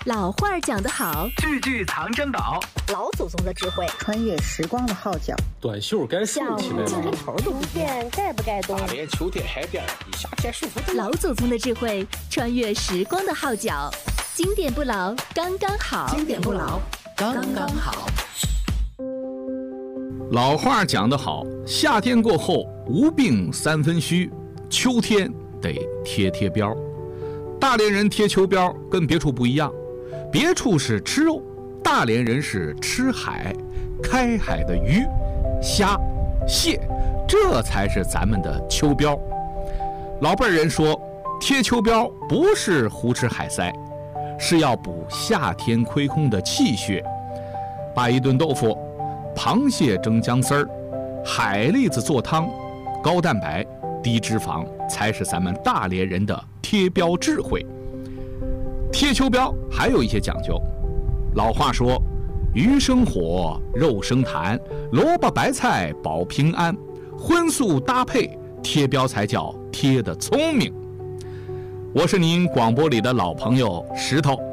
老话讲得好， 句句藏珍宝， 老祖宗的智慧， 穿越时光的号角。 短袖该竖起来了， 这个头都不见，该不该动？ 大连秋天海边，一夏天舒服多。 老祖宗的智慧，穿越时光的号角，经典不老，刚刚好。 经典不老，刚刚好。 老话讲得好，夏天过后无病三分虚，秋天得贴贴标。大连人贴秋膘跟别处不一样，别处是吃肉，大连人是吃海，开海的鱼、虾、蟹，这才是咱们的秋膘。老辈人说，贴秋膘不是胡吃海塞，是要补夏天亏空的气血。把一顿豆腐、螃蟹蒸姜丝儿、海蛎子做汤，高蛋白低脂肪，才是咱们大连人的贴标智慧。贴秋膘还有一些讲究，老话说，鱼生火，肉生痰，萝卜白菜保平安，荤素搭配，贴标才叫贴得聪明。我是您广播里的老朋友石头。